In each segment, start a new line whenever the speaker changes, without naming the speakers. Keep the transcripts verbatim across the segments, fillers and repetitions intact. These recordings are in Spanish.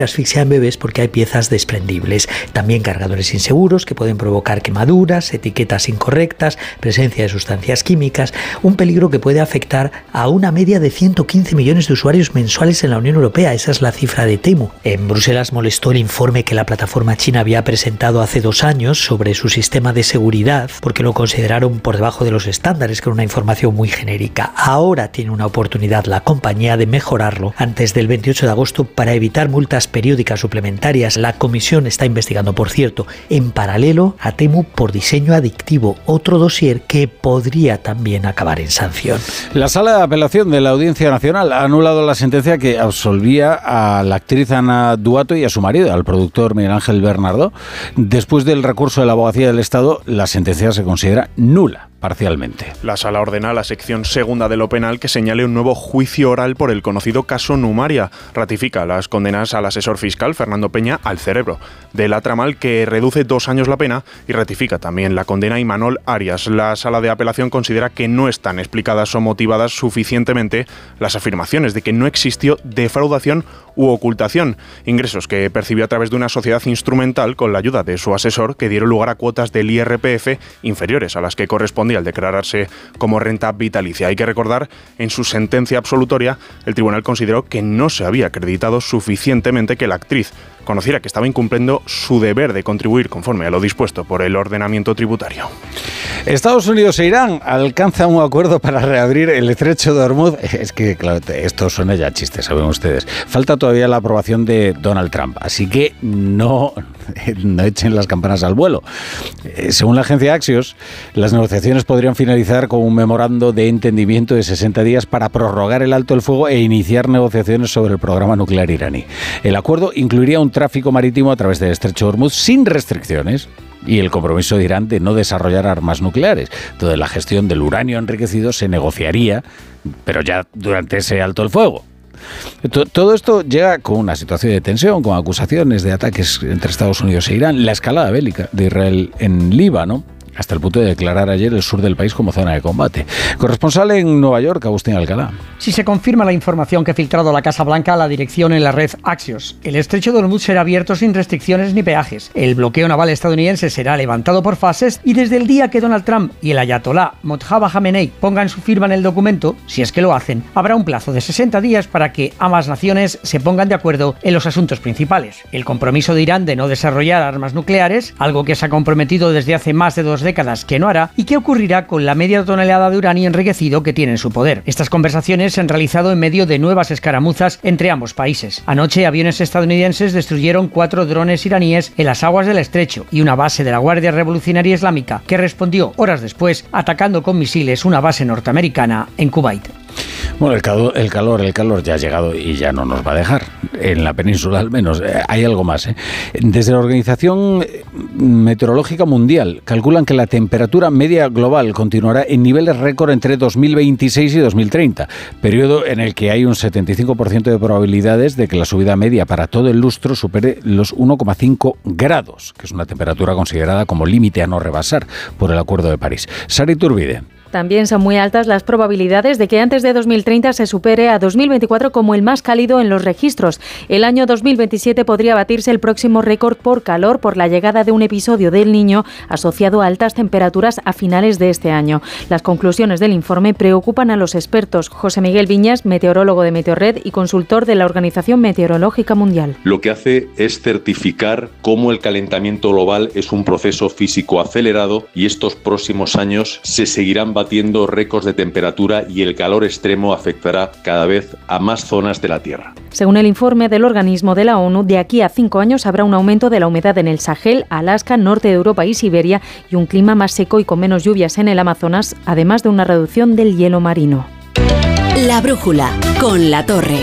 asfixia en bebés porque hay piezas desprendibles, también cargadores inseguros que pueden provocar quemaduras, etiquetas incorrectas, presencia de sustancias químicas, un peligro que puede afectar a una media de ciento quince millones de usuarios mensuales en la Unión Europea. Esa es la cifra de Temu. En Bruselas molestó el informe que la plataforma china había presentado hace dos años sobre su sistema de seguridad porque lo consideraron por debajo de los estándares, que era una información muy genérica. Ahora tiene una oportunidad la compañía de mejorarlo antes del veintiocho de agosto para evitar multas periódicas suplementarias. La comisión está investigando, por cierto, en paralelo a Temu por diseño adictivo, otro dossier que podría también acabar en sanción.
La Sala de Apelación de la Audiencia Nacional ha anulado la sentencia que absolvía a la actriz Ana Duato y a su marido, al productor Miguel Ángel Bernardo. Después del recurso de la Abogacía del Estado, la sentencia se considera nula. Parcialmente.
La Sala ordena a la sección segunda de lo penal que señale un nuevo juicio oral por el conocido caso Numaria. Ratifica las condenas al asesor fiscal Fernando Peña al cerebro de la Tramal, que reduce dos años la pena, y ratifica también la condena a Imanol Arias. La Sala de Apelación considera que no están explicadas o motivadas suficientemente las afirmaciones de que no existió defraudación u ocultación, ingresos que percibió a través de una sociedad instrumental con la ayuda de su asesor, que dieron lugar a cuotas del I R P F inferiores a las que correspondía al declararse como renta vitalicia. Hay que recordar, en su sentencia absolutoria, el tribunal consideró que no se había acreditado suficientemente que la actriz conociera que estaba incumpliendo su deber de contribuir conforme a lo dispuesto por el ordenamiento tributario.
Estados Unidos e Irán alcanzan un acuerdo para reabrir el estrecho de Hormuz. Es que, claro, esto suena ya chiste, saben ustedes. Falta todavía la aprobación de Donald Trump, así que no, no echen las campanas al vuelo. Según la agencia Axios, las negociaciones podrían finalizar con un memorando de entendimiento de sesenta días para prorrogar el alto el fuego e iniciar negociaciones sobre el programa nuclear iraní. El acuerdo incluiría un tráfico marítimo a través del estrecho de Hormuz sin restricciones y el compromiso de Irán de no desarrollar armas nucleares. Toda la gestión del uranio enriquecido se negociaría, pero ya durante ese alto el fuego. Todo esto llega con una situación de tensión, con acusaciones de ataques entre Estados Unidos e Irán, la escalada bélica de Israel en Líbano, hasta el punto de declarar ayer el sur del país como zona de combate. Corresponsal en Nueva York, Agustín Alcalá.
Si se confirma la información que ha filtrado la Casa Blanca a la dirección en la red Axios, el estrecho de Hormuz será abierto sin restricciones ni peajes. El bloqueo naval estadounidense será levantado por fases y desde el día que Donald Trump y el ayatolá Mojtaba Khamenei pongan su firma en el documento, si es que lo hacen, habrá un plazo de sesenta días para que ambas naciones se pongan de acuerdo en los asuntos principales. El compromiso de Irán de no desarrollar armas nucleares, algo que se ha comprometido desde hace más de dos décadas que no hará, y qué ocurrirá con la media tonelada de uranio enriquecido que tiene en su poder. Estas conversaciones se han realizado en medio de nuevas escaramuzas entre ambos países. Anoche, aviones estadounidenses destruyeron cuatro drones iraníes en las aguas del estrecho y una base de la Guardia Revolucionaria Islámica, que respondió horas después atacando con misiles una base norteamericana en Kuwait.
Bueno, el calor, el calor, el calor ya ha llegado y ya no nos va a dejar. En la península al menos. Eh, hay algo más. ¿eh? Desde la Organización Meteorológica Mundial calculan que la temperatura media global continuará en niveles récord entre dos mil veintiséis y dos mil treinta, periodo en el que hay un setenta y cinco por ciento de probabilidades de que la subida media para todo el lustro supere los uno coma cinco grados, que es una temperatura considerada como límite a no rebasar por el Acuerdo de París. Sara Iturbide.
También son muy altas las probabilidades de que antes de dos mil treinta se supere a dos mil veinticuatro como el más cálido en los registros. El año dos mil veintisiete podría batirse el próximo récord por calor por la llegada de un episodio del Niño asociado a altas temperaturas a finales de este año. Las conclusiones del informe preocupan a los expertos. José Miguel Viñas, meteorólogo de Meteorred y consultor de la Organización Meteorológica Mundial.
Lo que hace es certificar cómo el calentamiento global es un proceso físico acelerado y estos próximos años se seguirán batiendo récords de temperatura y el calor extremo afectará cada vez a más zonas de la Tierra.
Según el informe del organismo de la ONU, de aquí a cinco años habrá un aumento de la humedad en el Sahel, Alaska, norte de Europa y Siberia y un clima más seco y con menos lluvias en el Amazonas, además de una reducción del hielo marino.
La brújula, con La Torre.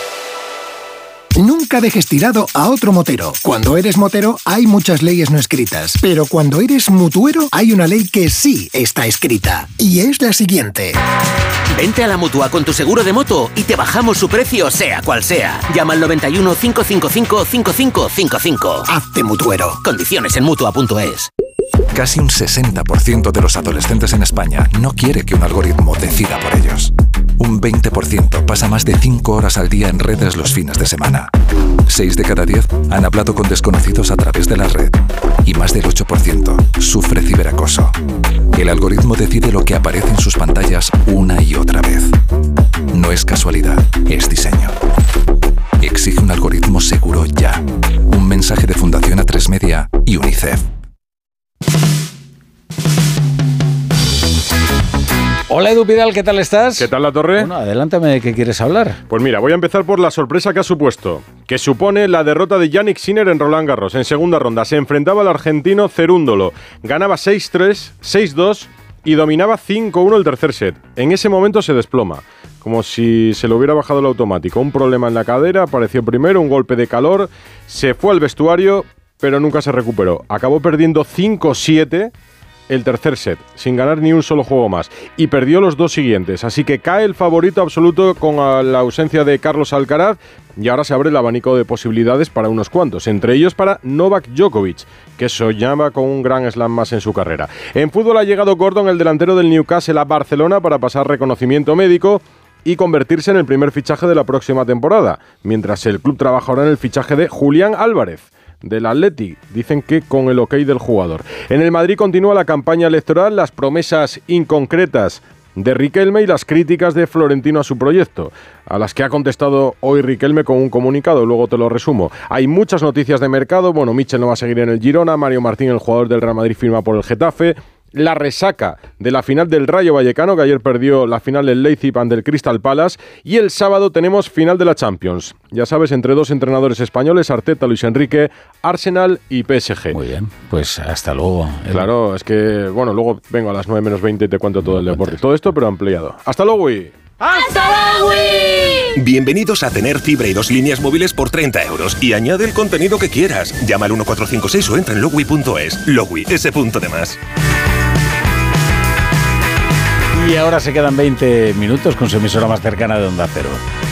Nunca dejes tirado a otro motero. Cuando eres motero hay muchas leyes no escritas, pero cuando eres mutuero hay una ley que sí está escrita, y es la siguiente.
Vente a la Mutua con tu seguro de moto y te bajamos su precio sea cual sea. Llama al noventa y uno, cinco cinco cinco, cinco cinco cinco cinco.
Hazte mutuero.
Condiciones en mutua punto es.
Casi un sesenta por ciento de los adolescentes en España no quiere que un algoritmo decida por ellos. Un veinte por ciento pasa más de cinco horas al día en redes los fines de semana. seis de cada diez han hablado con desconocidos a través de la red. Y más del ocho por ciento sufre ciberacoso. El algoritmo decide lo que aparece en sus pantallas una y otra vez. No es casualidad, es diseño. Exige un algoritmo seguro ya. Un mensaje de Fundación A tres Media y UNICEF.
Hola Edu Pidal, ¿qué tal estás?
¿Qué tal, La Torre?
Bueno, adelántame de qué quieres hablar.
Pues mira, voy a empezar por la sorpresa que ha supuesto, que supone la derrota de Jannik Sinner en Roland Garros. En segunda ronda se enfrentaba al argentino Cerúndolo. Ganaba seis tres, seis dos y dominaba cinco uno el tercer set. En ese momento se desploma, como si se le hubiera bajado el automático. Un problema en la cadera, apareció primero, un golpe de calor, se fue al vestuario, pero nunca se recuperó. Acabó perdiendo cinco siete el tercer set, sin ganar ni un solo juego más, y perdió los dos siguientes, así que cae el favorito absoluto con la ausencia de Carlos Alcaraz, y ahora se abre el abanico de posibilidades para unos cuantos, entre ellos para Novak Djokovic, que soñaba con un gran slam más en su carrera. En fútbol ha llegado Gordon, el delantero del Newcastle, a Barcelona para pasar reconocimiento médico y convertirse en el primer fichaje de la próxima temporada, mientras el club trabaja ahora en el fichaje de Julián Álvarez, del Athletic, dicen que con el ok del jugador. En el Madrid continúa la campaña electoral, las promesas inconcretas de Riquelme y las críticas de Florentino a su proyecto, a las que ha contestado hoy Riquelme con un comunicado, luego te lo resumo. Hay muchas noticias de mercado, bueno, Michel no va a seguir en el Girona, Mario Martín, el jugador del Real Madrid, firma por el Getafe. La resaca de la final del Rayo Vallecano, que ayer perdió la final del Leipzig ante el Crystal Palace, y el sábado tenemos final de la Champions. Ya sabes, entre dos entrenadores españoles, Arteta, Luis Enrique, Arsenal y P S G.
Muy bien, pues hasta luego.
Claro, es que, bueno, luego vengo a las nueve menos veinte y te cuento todo el deporte. Todo esto, pero ampliado. ¡Hasta luego! Y...
¡Hasta luego! Bienvenidos a tener fibra y dos líneas móviles por treinta euros y añade el contenido que quieras. Llama al uno cuatro cinco seis o entra en logui punto es. Logui, ese punto de más.
Y ahora se quedan veinte minutos con su emisora más cercana de Onda Cero.